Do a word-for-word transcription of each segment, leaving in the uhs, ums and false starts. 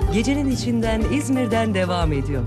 gecenin içinden İzmir'den devam ediyor.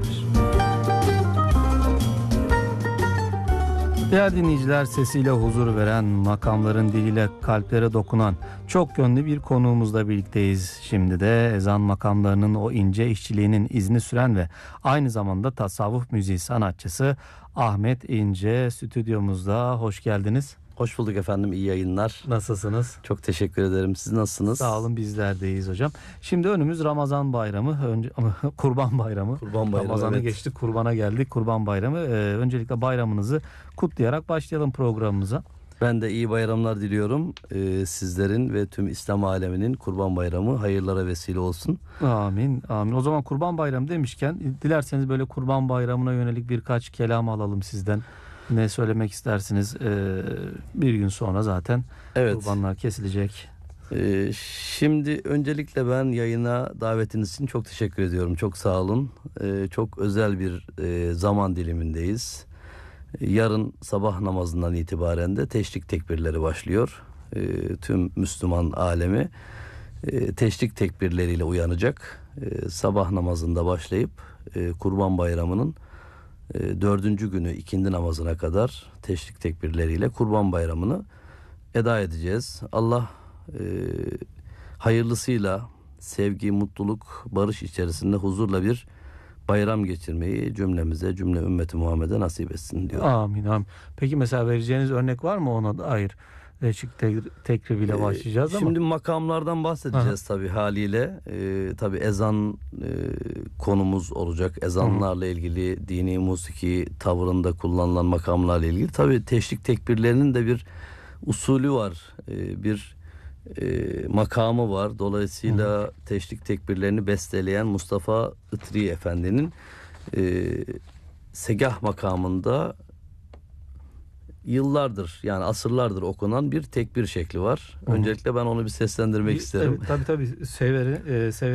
Değerli dinleyiciler, sesiyle huzur veren, makamların diliyle kalplere dokunan çok yönlü bir konuğumuzla birlikteyiz. Şimdi de ezan makamlarının o ince işçiliğinin izini süren ve aynı zamanda tasavvuf müziği sanatçısı Ahmet İnce stüdyomuzda. Hoş geldiniz. Hoş bulduk efendim, iyi yayınlar. Nasılsınız? Çok teşekkür ederim. Siz nasılsınız? Sağ olun, bizler de iyiyiz hocam. Şimdi önümüz Ramazan bayramı, önce Kurban bayramı. Kurban bayramı. Ramazan'ı evet. geçtik, Kurban'a geldik. Kurban bayramı. Ee, öncelikle bayramınızı kutlayarak başlayalım programımıza. Ben de iyi bayramlar diliyorum. Ee, sizlerin ve tüm İslam aleminin Kurban Bayramı hayırlara vesile olsun. Amin, amin. O zaman Kurban Bayramı demişken dilerseniz böyle Kurban Bayramı'na yönelik birkaç kelam alalım sizden. Ne söylemek istersiniz? Ee, bir gün sonra zaten Evet. kurbanlar kesilecek. Ee, şimdi öncelikle ben yayına davetiniz için çok teşekkür ediyorum. Çok sağ olun. Ee, çok özel bir e, zaman dilimindeyiz. Yarın sabah namazından itibaren de teşrik tekbirleri başlıyor. Ee, tüm Müslüman alemi e, teşrik tekbirleriyle uyanacak. E, sabah namazında başlayıp e, Kurban Bayramı'nın e, dördüncü günü ikindi namazına kadar teşrik tekbirleriyle Kurban Bayramı'nı eda edeceğiz. Allah e, hayırlısıyla sevgi, mutluluk, barış içerisinde huzurla bir bayram geçirmeyi cümlemize, cümle ümmeti Muhammed'e nasip etsin diyor. Amin, amin. Peki mesela vereceğiniz örnek var mı ona dair? Teşrik tekbiriyle Ee, başlayacağız ama. Şimdi makamlardan bahsedeceğiz tabii haliyle. Ee, tabii ezan e, konumuz olacak. Ezanlarla ilgili dini musiki tavırında kullanılan makamlarla ilgili. Tabii teşrik tekbirlerinin de bir usulü var. Ee, bir e, makamı var. Dolayısıyla Hı. teşrik tekbirlerini besteleyen Mustafa Itri Efendi'nin e, segah makamında yıllardır, yani asırlardır okunan bir tekbir şekli var. Hı. Öncelikle ben onu bir seslendirmek Bir, isterim. Evet, tabii tabii severi, e, severi.